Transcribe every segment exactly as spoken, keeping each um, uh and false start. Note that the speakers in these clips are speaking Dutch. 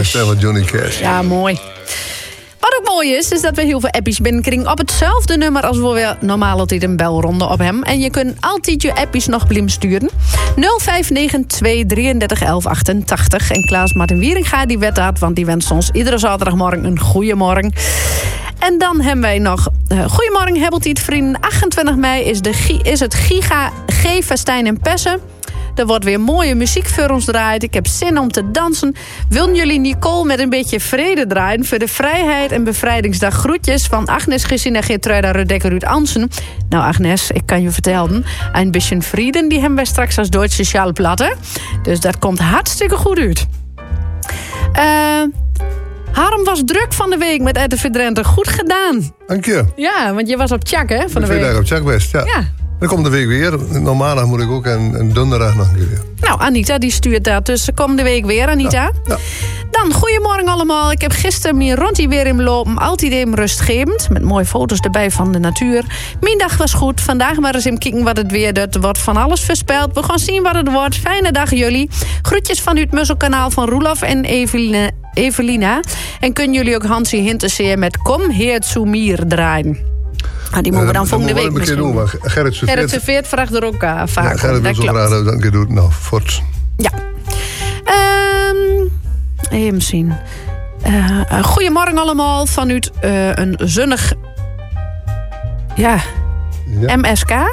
stem van Johnny Cash. Ja, mooi. Wat ook mooi is, is dat we heel veel appies binnenkringen op hetzelfde nummer als we weer normaal altijd een belronde op hem. En je kunt altijd je appies nog blijven sturen. nul vijf negen twee drieëndertig elf achtentachtig. En Klaas Martin Wieringa die werd dat, want die wenst ons iedere zaterdagmorgen een goeie morgen. En dan hebben wij nog... Uh, goedemorgen, Hebbeltiet, vrienden. achtentwintig mei is, de, is het Giga G-festijn in Pessen. Er wordt weer mooie muziek voor ons draaid. Ik heb zin om te dansen. Willen jullie Nicole met een beetje vrede draaien... voor de Vrijheid en Bevrijdingsdag groetjes... van Agnes, Gesine, Geertruida, Rudecke, Ruud Ansen. Nou, Agnes, ik kan je vertellen... een beetje vrede die hebben wij straks als Duits Sociale Platte. Dus dat komt hartstikke goed uit. Eh... Uh, Harm was druk van de week met R T V Drenthe. Goed gedaan. Dank je. Ja, want je was op Tjak, hè, van de week. Ik op Tjak best, ja. ja. Dan komt de week weer. Normaal moet ik ook en, en donderdag nog een keer weer. Nou, Anita die stuurt dat. Dus komende week weer, Anita. Ja, ja. Dan, goedemorgen allemaal. Ik heb gisteren mijn rondje weer in lopen. Altijd even rustgevend. Met mooie foto's erbij van de natuur. Mijn dag was goed. Vandaag maar eens even kijken wat het weer doet. Er wordt van alles voorspeld. We gaan zien wat het wordt. Fijne dag jullie. Groetjes van het Musselkanaal van Roelof en Eveline, Evelina. En kunnen jullie ook Hansie Hinterseer met Kom Heer zu mir draaien. Nou, die moeten we dan uh, volgende week misschien doen. Maar Gerrit Serveert vraagt er ook uh, vaak. Ja, Gerrit wil zo graag dat een keer doen. Nou, fort. Ja. Um, even zien. Uh, uh, goedemorgen allemaal vanuit uh, een zonnig... Ja. ja. M S K?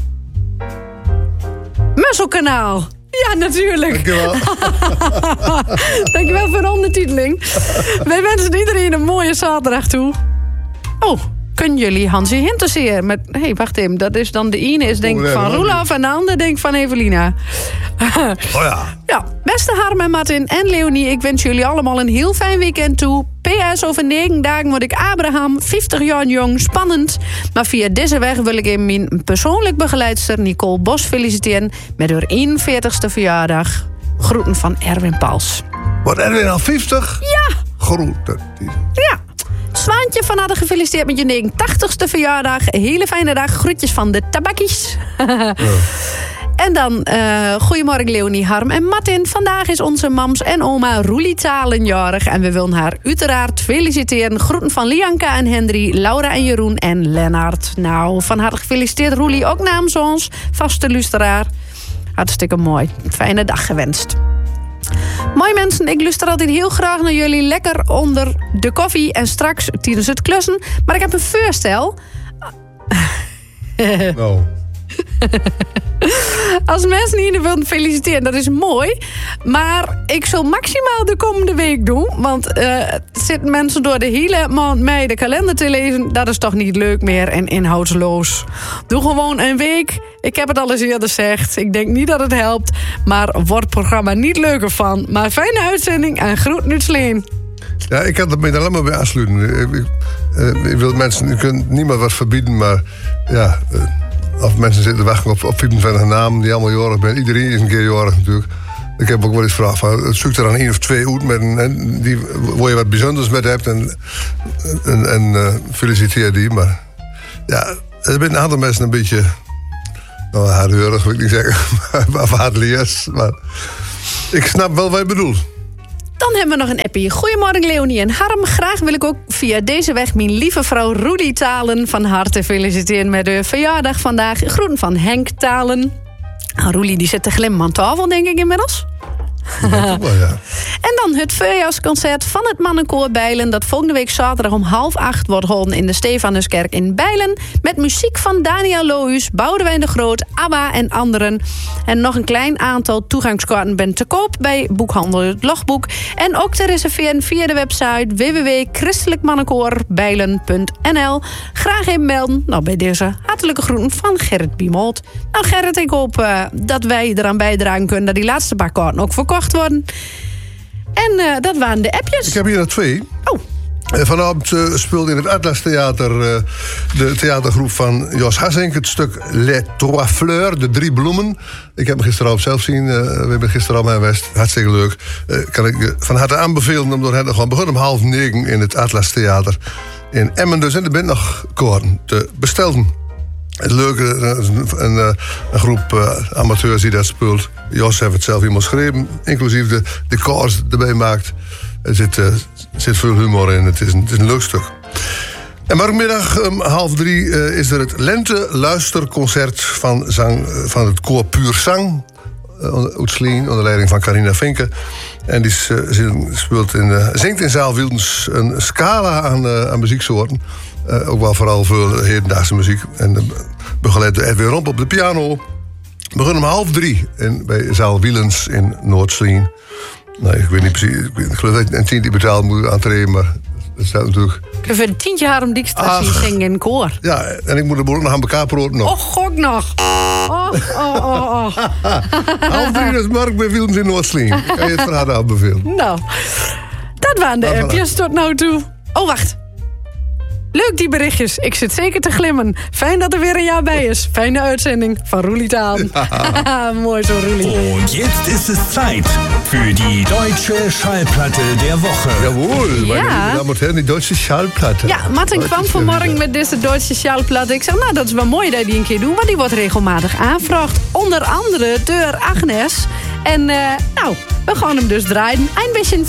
Musselkanaal. Ja, natuurlijk. Dankjewel. Dankjewel voor de ondertiteling. Wij wensen iedereen een mooie zaterdag toe. Oh, kunnen jullie Hansie Hinterseer met... Hé, hey, wacht even. Dat is dan de ene is denk ik oh, van Roelof en de andere denk ik van Evelina. Oh ja. Ja, beste Harm en Martin en Leonie, ik wens jullie allemaal een heel fijn weekend toe. P S, over negen dagen word ik Abraham, vijftig jaar jong, spannend. Maar via deze weg wil ik in mijn persoonlijk begeleidster Nicole Bos feliciteren met haar eenenveertigste verjaardag. Groeten van Erwin Pals. Wordt Erwin al vijftig? Ja. Groeten. Ja. Zwaantje, van harte gefeliciteerd met je negenentachtigste verjaardag. Hele fijne dag. Groetjes van de tabakkies. Ja. En dan, uh, goedemorgen Leonie, Harm en Martin. Vandaag is onze mams en oma Roelie Talen jarig. En we willen haar uiteraard feliciteren. Groeten van Lianka en Hendry, Laura en Jeroen en Lennart. Nou, van harte gefeliciteerd Roelie, ook namens ons. Vaste luisteraar. Hartstikke mooi. Fijne dag gewenst. Mooi mensen, ik luister altijd heel graag naar jullie. Lekker onder de koffie en straks tijdens het klussen. Maar ik heb een voorstel. Nou... Als mensen hier willen feliciteren, dat is mooi. Maar ik zal maximaal de komende week doen. Want uh, zitten mensen door de hele maand mei de kalender te lezen. Dat is toch niet leuk meer en inhoudsloos. Doe gewoon een week. Ik heb het al eens eerder gezegd. Ik denk niet dat het helpt. Maar wordt het programma niet leuker van. Maar fijne uitzending en groet uit Sleen. Ja, ik had het me alleen maar bij aansluiten. Ik, uh, ik wil mensen, je kunt niemand wat verbieden, maar ja... Uh, Of mensen zitten wachten op, op vijfentwintig namen die allemaal jarig zijn. Iedereen is een keer jarig natuurlijk. Ik heb ook wel eens gevraagd van, zoek er dan één of twee uit met een, die, waar je wat bijzonders met hebt. En, en, en uh, feliciteer die. Maar ja, er zijn een aantal mensen een beetje... Nou, hardheurig wil ik niet zeggen. Of hardleers. Maar ik snap wel wat je bedoelt. Dan hebben we nog een appie. Goedemorgen Leonie en Harm. Graag wil ik ook via deze weg mijn lieve vrouw Roelie Talen van harte feliciteren met de verjaardag vandaag. Groeten van Henk Talen. Roelie die zit te glimmen aan tafel, denk ik inmiddels. Ja, wel, ja. En dan het voorjaarsconcert van het Mannenkoor Bijlen... dat volgende week zaterdag om half acht wordt gehouden in de Stefanuskerk in Bijlen... met muziek van Daniel Lohuus, Boudewijn de Groot, ABBA en anderen. En nog een klein aantal toegangskaarten bent te koop bij Boekhandel Het Logboek. En ook te reserveren via de website w w w punt christelijk mannenkoor bijlen punt n l. Graag even melden. Nou, bij deze hartelijke groeten van Gerrit Biemold. Nou Gerrit, ik hoop uh, dat wij eraan bijdragen kunnen... dat die laatste paar kaarten ook verkocht worden. En uh, dat waren de appjes. Ik heb hier er twee. Oh. Uh, vanavond uh, speelde in het Atlas Theater uh, de theatergroep van Jos Hassink... het stuk Les Trois Fleurs, de drie bloemen. Ik heb hem gisteravond zelf zien. Uh, we hebben gisteravond bij West. Hartstikke leuk. Uh, kan ik uh, van harte aanbevelen om door hen te gaan. Begon om half negen in het Atlas Theater in Emmen. Dus en er bent nog kaarten te bestellen. Het leuke, een, een, een groep uh, amateurs die dat speelt. Jos heeft het zelf helemaal geschreven, inclusief de, de koers erbij maakt. Er zit, uh, zit veel humor in. Het is een, het is een leuk stuk. En morgenmiddag om half drie uh, is er het Lente-luisterconcert van, zang, van het koor Puur Zang. Uh, Oetslien, onder leiding van Carina Vinke. En die uh, speelt in, uh, zingt in zaal Wildens een scala aan, uh, aan muzieksoorten. Uh, ook wel vooral veel hedendaagse muziek. En uh, begeleid door Edwin Romp op de piano. We beginnen om half drie in, bij zaal Wielens in Noordslien. Nou, ik weet niet precies. Ik, weet, ik geloof dat je een tientje betaald moet aantreden, maar dat staat natuurlijk. Ik vind een tientje haar om Dijkstra zingen in koor. Ja, en ik moet de boel nog aan elkaar proten nog. Och, gok nog. Oh, oh, oh, oh. Half drie is Mark bij Wielens in Noordslien. Kan je het verhaal aanbevelen? Nou, dat waren de nou, appjes tot nou toe. Oh, wacht. Leuk die berichtjes. Ik zit zeker te glimmen. Fijn dat er weer een jaar bij is. Fijne uitzending van Roelie Taan. Ja. Mooi zo, Roelie. Und jetzt ist es Zeit für die deutsche Schallplatte der Woche. Jawohl, ja. Meine Damen und Herren, die deutsche Schallplatte. Ja, Martin kwam vanmorgen met deze Duitse Schallplatte. Ik zei, nou, dat is wel mooi dat die een keer doen, want die wordt regelmatig aanvraagd. Onder andere door Agnes. En uh, nou, we gaan hem dus draaien. Een beetje